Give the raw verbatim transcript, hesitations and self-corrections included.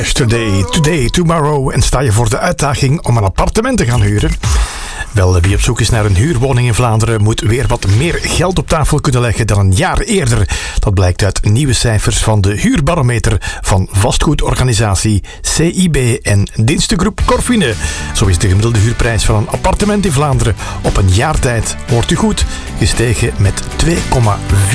Yesterday, today, tomorrow. En sta je voor de uitdaging om een appartement te gaan huren? Wel, wie op zoek is naar een huurwoning in Vlaanderen moet weer wat meer geld op tafel kunnen leggen dan een jaar eerder. Dat blijkt uit nieuwe cijfers van de huurbarometer van vastgoedorganisatie C I B en dienstengroep Corfine. Zo is de gemiddelde huurprijs van een appartement in Vlaanderen op een jaar tijd, hoort u goed, gestegen met twee komma vier